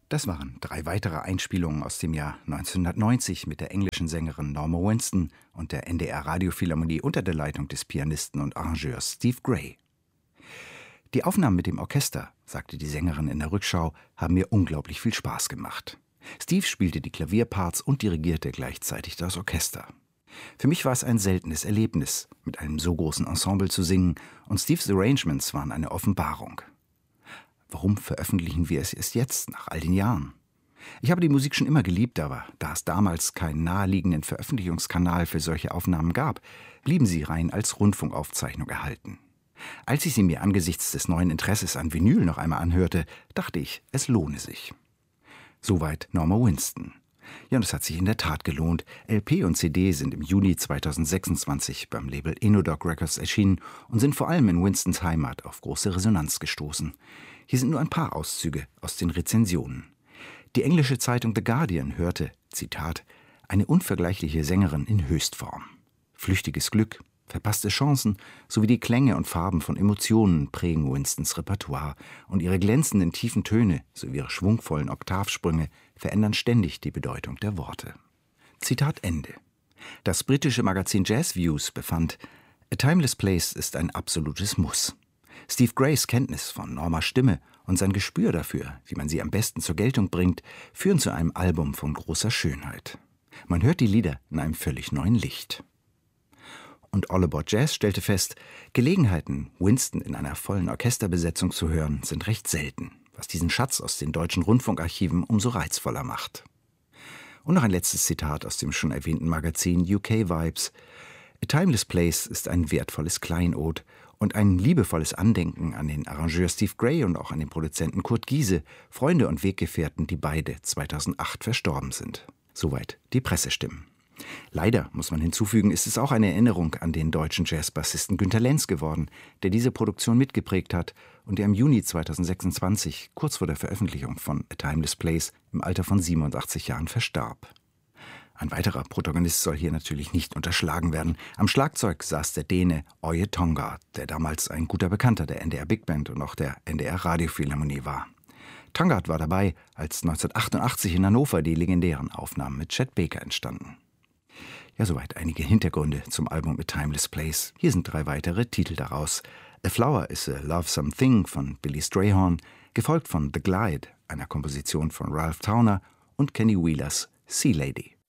Das waren 3 weitere Einspielungen aus dem Jahr 1990 mit der englischen Sängerin Norma Winston und der NDR Radiophilharmonie unter der Leitung des Pianisten und Arrangeurs Steve Gray. Die Aufnahmen mit dem Orchester, sagte die Sängerin in der Rückschau, haben mir unglaublich viel Spaß gemacht. Steve spielte die Klavierparts und dirigierte gleichzeitig das Orchester. Für mich war es ein seltenes Erlebnis, mit einem so großen Ensemble zu singen, und Steves Arrangements waren eine Offenbarung. Warum veröffentlichen wir es erst jetzt, nach all den Jahren? Ich habe die Musik schon immer geliebt, aber da es damals keinen naheliegenden Veröffentlichungskanal für solche Aufnahmen gab, blieben sie rein als Rundfunkaufzeichnung erhalten. Als ich sie mir angesichts des neuen Interesses an Vinyl noch einmal anhörte, dachte ich, es lohne sich. Soweit Norma Winston. Ja, und es hat sich in der Tat gelohnt. LP und CD sind im Juni 2026 beim Label Enodoc Records erschienen und sind vor allem in Winstons Heimat auf große Resonanz gestoßen. Hier sind nur ein paar Auszüge aus den Rezensionen. Die englische Zeitung The Guardian hörte, Zitat, eine unvergleichliche Sängerin in Höchstform. Flüchtiges Glück, verpasste Chancen sowie die Klänge und Farben von Emotionen prägen Winstons Repertoire und ihre glänzenden tiefen Töne sowie ihre schwungvollen Oktavsprünge verändern ständig die Bedeutung der Worte. Zitat Ende. Das britische Magazin Jazz Views befand, A Timeless Place ist ein absolutes Muss. Steve Grays Kenntnis von Normas Stimme und sein Gespür dafür, wie man sie am besten zur Geltung bringt, führen zu einem Album von großer Schönheit. Man hört die Lieder in einem völlig neuen Licht. Und All About Jazz stellte fest, Gelegenheiten, Winston in einer vollen Orchesterbesetzung zu hören, sind recht selten, was diesen Schatz aus den deutschen Rundfunkarchiven umso reizvoller macht. Und noch ein letztes Zitat aus dem schon erwähnten Magazin UK Vibes. A Timeless Place ist ein wertvolles Kleinod und ein liebevolles Andenken an den Arrangeur Steve Gray und auch an den Produzenten Kurt Giese, Freunde und Weggefährten, die beide 2008 verstorben sind. Soweit die Pressestimmen. Leider, muss man hinzufügen, ist es auch eine Erinnerung an den deutschen Jazzbassisten Günter Lenz geworden, der diese Produktion mitgeprägt hat und der im Juni 2026, kurz vor der Veröffentlichung von A Timeless Place, im Alter von 87 Jahren verstarb. Ein weiterer Protagonist soll hier natürlich nicht unterschlagen werden. Am Schlagzeug saß der Däne Oje Tongard, der damals ein guter Bekannter der NDR Big Band und auch der NDR Radiophilharmonie war. Tongard war dabei, als 1988 in Hannover die legendären Aufnahmen mit Chet Baker entstanden. Ja, soweit einige Hintergründe zum Album A Timeless Place. Hier sind 3 weitere Titel daraus. A Flower is a Lovesome Thing von Billy Strayhorn, gefolgt von The Glide, einer Komposition von Ralph Towner, und Kenny Wheelers Sea Lady.